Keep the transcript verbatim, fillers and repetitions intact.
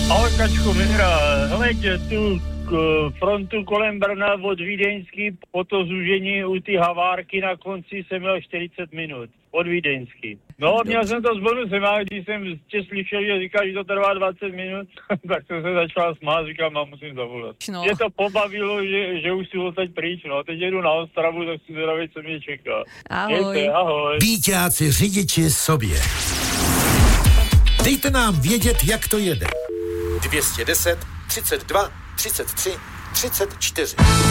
Ahoj, Kačko, Mira. Hleďte tu k frontu kolem Brna od Vídeňský po to zúžení u ty havárky na konci jsem měl čtyřicet minut. Od Vídeňský. No, měl jsem to s bonusem, ale když jsem tě slyšel, že říkáš, že to trvá dvacet minut, tak jsem se začal smát, říkám, mám musím zavolat. No. Mě to pobavilo, že, že už si teď pryč, no. Teď jedu na Ostravu, tak si zvědavit, co mě čeká. Ahoj. Jejte, ahoj. Bíťáci, řidiči sobě. Dejte nám vědět, jak to jede. dvě stě deset, třicet dva, třicet tři, třicet čtyři.